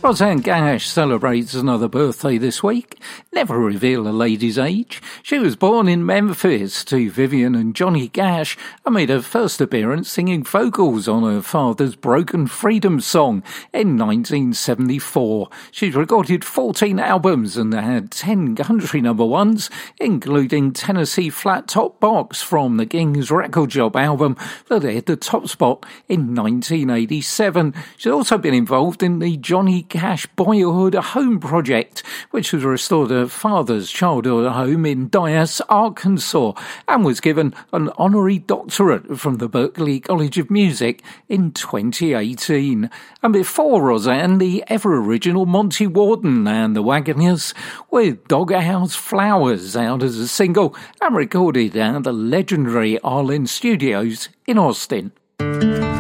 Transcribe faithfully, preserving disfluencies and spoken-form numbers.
Roseanne Gash celebrates another birthday this week. Never reveal a lady's age. She was born in Memphis to Vivian and Johnny Gash and made her first appearance singing vocals on her father's Broken Freedom song in nineteen seventy-four. She's recorded fourteen albums and had ten country number ones, including Tennessee Flat Top Box from the King's Record Job album that hit the top spot in nineteen eighty-seven. She's also been involved in the Johnny Gash Boyhood Home Project, which was restored her father's childhood home in Dyess, Arkansas, and was given an honorary doctorate from the Berklee College of Music in twenty eighteen. And before Roseanne, the ever-original Monty Warden and the Wagoners, with Doghouse Flowers out as a single and recorded at the legendary Arlen Studios in Austin.